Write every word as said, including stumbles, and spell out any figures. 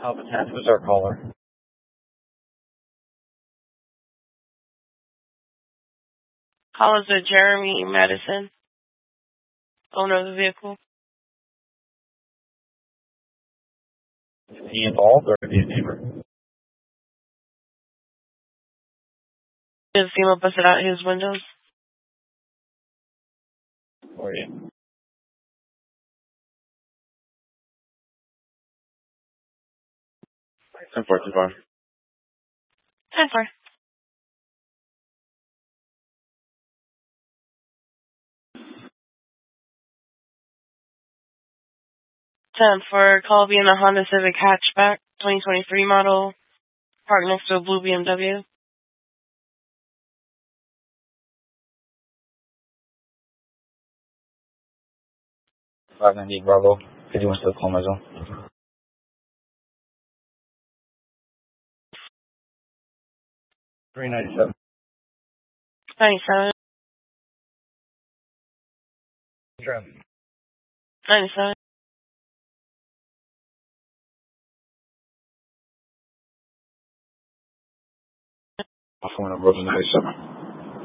Alpha ten, who's our caller? Call is a Jeremy Madison, owner of the vehicle. Is he involved or is he a neighbor? Does FEMA busted out his windows? For you. ten four two five. ten four. ten four. Call being a Honda Civic hatchback, twenty twenty-three model, parked next to a blue B M W. five ninety-eight Bravo, fifty-one to the Coma Zone. three ninety-seven. ninety-seven. Sure. ninety-seven. Phone number ninety-seven.